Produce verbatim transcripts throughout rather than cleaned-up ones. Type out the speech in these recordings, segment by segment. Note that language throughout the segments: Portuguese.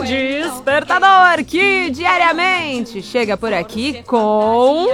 Despertador, que diariamente chega por aqui com...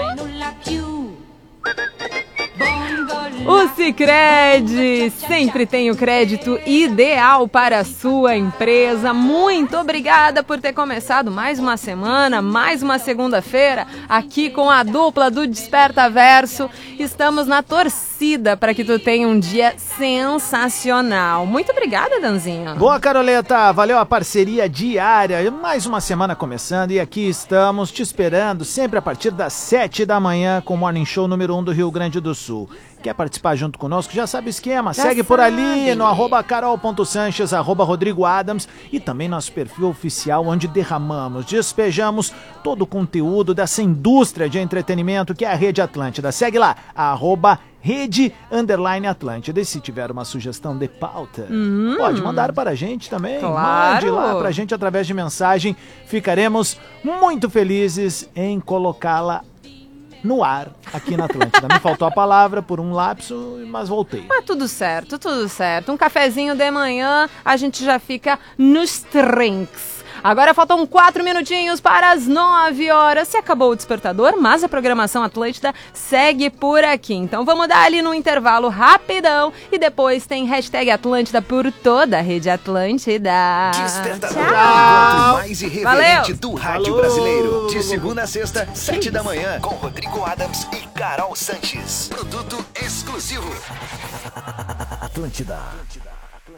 O Sicredi sempre tem o crédito ideal para a sua empresa. Muito obrigada por ter começado mais uma semana, mais uma segunda-feira, aqui com a dupla do Desperta Verso. Estamos na torcida para que tu tenha um dia sensacional. Muito obrigada, Danzinho. Boa, Caroleta. Valeu a parceria diária. Mais uma semana começando e aqui estamos te esperando sempre a partir das sete da manhã com o Morning Show número um do Rio Grande do Sul. Quer participar junto conosco? Já sabe o esquema. Já Segue sabe. por ali no arroba carol.sanches, arroba Rodrigo Adams e também nosso perfil oficial onde derramamos, despejamos todo o conteúdo dessa indústria de entretenimento que é a Rede Atlântida. Segue lá, arroba Rede Underline Atlântida. E se tiver uma sugestão de pauta, hum. pode mandar para a gente também. Claro. Mande lá para a gente através de mensagem. Ficaremos muito felizes em colocá-la no ar, aqui na Atlântida. Me faltou a palavra por um lapso, mas voltei. Mas tudo certo, tudo certo. Um cafezinho de manhã, a gente já fica nos trinks. Agora faltam quatro minutinhos para as nove horas. Se acabou o despertador, mas a programação Atlântida segue por aqui. Então vamos dar ali no intervalo rapidão e depois tem hashtag Atlântida por toda a Rede Atlântida. Despertador, o encontro mais irreverente Valeu. do rádio Falou. brasileiro. De segunda a sexta, sete da manhã, com Rodrigo Adams e Carol Sanches. Produto exclusivo. Atlântida. Atlântida.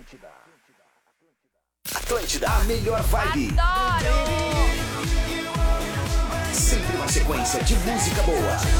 Atlântida, a melhor vibe. Adoro! Sempre uma sequência de música boa.